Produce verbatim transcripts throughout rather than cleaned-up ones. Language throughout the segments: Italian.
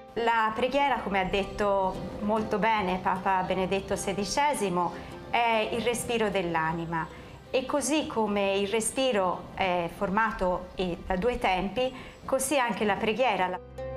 La preghiera, come ha detto molto bene Papa Benedetto sedicesimo, è il respiro dell'anima e così come il respiro è formato da due tempi, così anche la preghiera.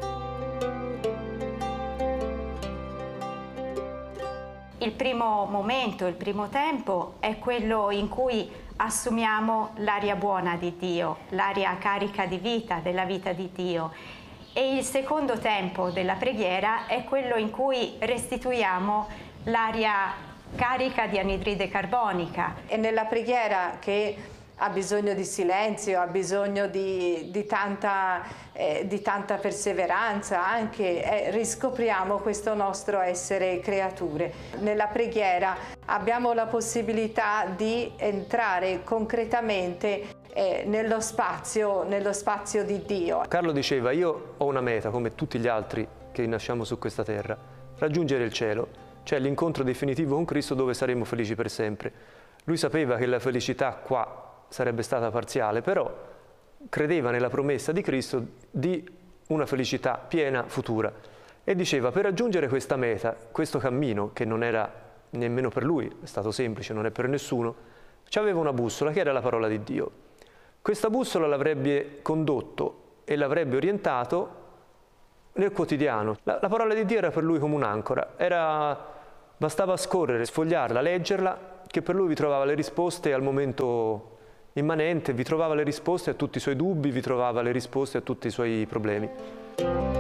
Il primo momento, il primo tempo è quello in cui assumiamo l'aria buona di Dio, l'aria carica di vita, della vita di Dio. E il secondo tempo della preghiera è quello in cui restituiamo l'aria carica di anidride carbonica. È nella preghiera che ha bisogno di silenzio, ha bisogno di, di, tanta, eh, di tanta perseveranza, anche eh, riscopriamo questo nostro essere creature. Nella preghiera abbiamo la possibilità di entrare concretamente eh, nello spazio, nello spazio di Dio. Carlo diceva: io ho una meta, come tutti gli altri che nasciamo su questa terra, raggiungere il cielo, cioè l'incontro definitivo con Cristo dove saremo felici per sempre. Lui sapeva che la felicità qua sarebbe stata parziale, però credeva nella promessa di Cristo di una felicità piena futura e diceva: per raggiungere questa meta, questo cammino che non era nemmeno per lui, è stato semplice, non è per nessuno, c'aveva una bussola che era la parola di Dio. Questa bussola l'avrebbe condotto e l'avrebbe orientato nel quotidiano. La, la parola di Dio era per lui come un'ancora, era, bastava scorrere, sfogliarla, leggerla, che per lui vi trovava le risposte al momento immanente, vi trovava le risposte a tutti i suoi dubbi, vi trovava le risposte a tutti i suoi problemi.